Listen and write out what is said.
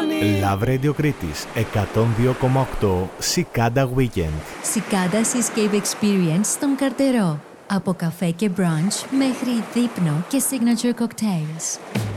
Love Radio Κρήτης 102,8 Cicada Weekend. Cicada Seascape Experience στον Καρτερό. Από καφέ και brunch μέχρι δείπνο και signature cocktails.